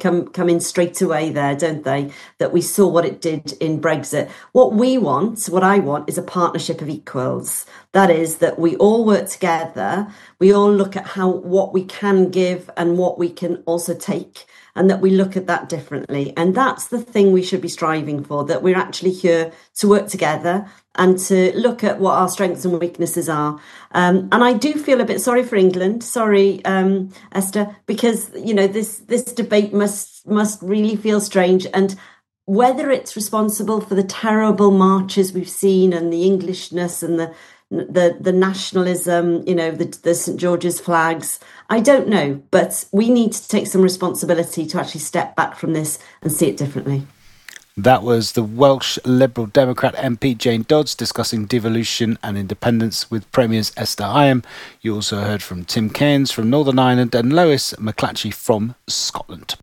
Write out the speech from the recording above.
come in straight away there, don't they? That we saw what it did in Brexit. What I want is a partnership of equals. That is, that we all work together, we all look at what we can give and what we can also take, and that we look at that differently. And that's the thing we should be striving for, that we're actually here to work together and to look at what our strengths and weaknesses are. And I do feel a bit sorry for England. Sorry, Esther, because, this debate must really feel strange. And whether it's responsible for the terrible marches we've seen and the Englishness and the nationalism, the St. George's flags, I don't know. But we need to take some responsibility to actually step back from this and see it differently. That was the Welsh Liberal Democrat MP Jane Dodds discussing devolution and independence with Premiers Esther Higham. You also heard from Tim Cairns from Northern Ireland and Lois McClatchy from Scotland.